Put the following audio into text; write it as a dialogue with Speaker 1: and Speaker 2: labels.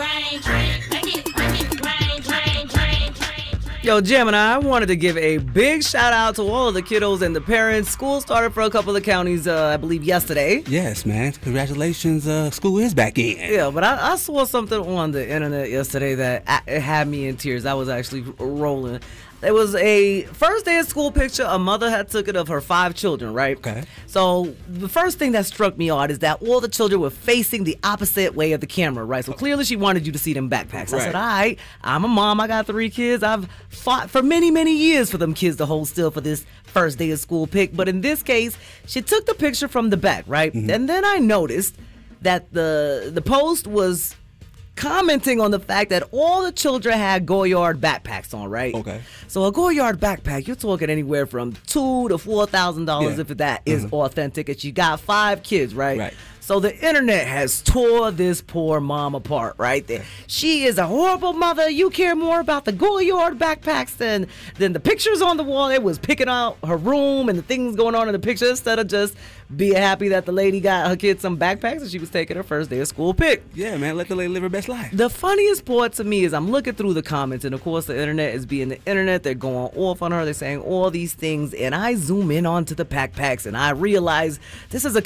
Speaker 1: Yo, Gemini, I wanted to give a big shout out to all of the kiddos and the parents. School started for a couple of counties, I believe, yesterday.
Speaker 2: Yes, man. Congratulations. School is back in.
Speaker 1: Yeah, but I saw something on the internet yesterday that it had me in tears. I was actually rolling. There was a first day of school picture a mother had took it of her 5 children, right?
Speaker 2: Okay.
Speaker 1: So the first thing that struck me odd is that all the children were facing the opposite way of the camera, right? So clearly she wanted you to see them backpacks. I said, all right, I'm a mom. I got 3 kids. I've fought for many, many years for them kids to hold still for this first day of school pic. But in this case, she took the picture from the back, right? Mm-hmm. And then I noticed that the post was commenting on the fact that all the children had Goyard backpacks on, right?
Speaker 2: Okay.
Speaker 1: So a Goyard backpack, you're talking anywhere from $2,000 to $4,000 if that is authentic. And she got 5 kids, right?
Speaker 2: Right.
Speaker 1: So the internet has tore this poor mom apart, right? She is a horrible mother. You care more about the Goyard backpacks than the pictures on the wall. It was picking out her room and the things going on in the picture instead of just being happy that the lady got her kids some backpacks and she was taking her first day of school pic.
Speaker 2: Yeah, man. Let the lady live her best life.
Speaker 1: The funniest part to me is I'm looking through the comments, and of course the internet is being the internet. They're going off on her. They're saying all these things, and I zoom in onto the backpacks and I realize this is a